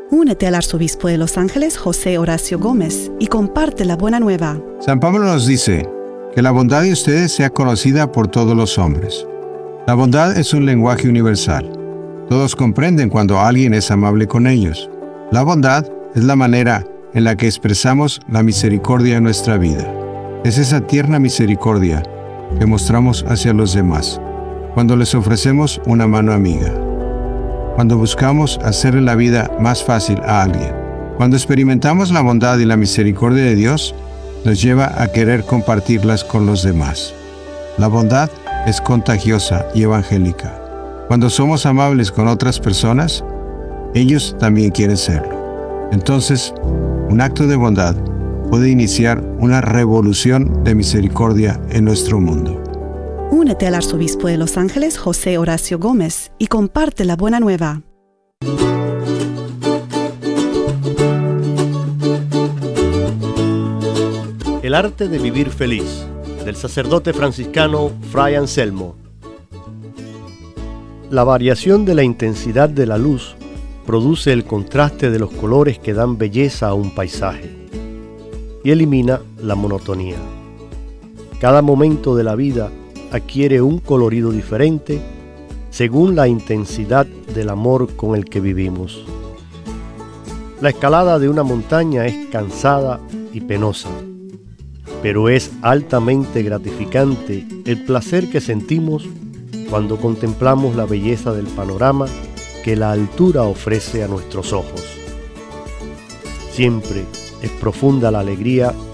Únete al arzobispo de Los Ángeles, José Horacio Gómez, y comparte la buena nueva. San Pablo nos dice que la bondad de ustedes sea conocida por todos los hombres. La bondad es un lenguaje universal. Todos comprenden cuando alguien es amable con ellos. La bondad es la manera en la que expresamos la misericordia en nuestra vida. Es esa tierna misericordia que mostramos hacia los demás, cuando les ofrecemos una mano amiga, cuando buscamos hacerle la vida más fácil a alguien. Cuando experimentamos la bondad y la misericordia de Dios, nos lleva a querer compartirlas con los demás. La bondad es contagiosa y evangélica. Cuando somos amables con otras personas, ellos también quieren serlo. Entonces, un acto de bondad puede iniciar una revolución de misericordia en nuestro mundo. Únete al arzobispo de Los Ángeles, José Horacio Gómez, y comparte la buena nueva. El arte de vivir feliz, del sacerdote franciscano Fray Anselmo. La variación de la intensidad de la luz produce el contraste de los colores que dan belleza a un paisaje y elimina la monotonía. Cada momento de la vida adquiere un colorido diferente según la intensidad del amor con el que vivimos. La escalada de una montaña es cansada y penosa, pero es altamente gratificante el placer que sentimos cuando contemplamos la belleza del panorama que la altura ofrece a nuestros ojos. Siempre es profunda la alegría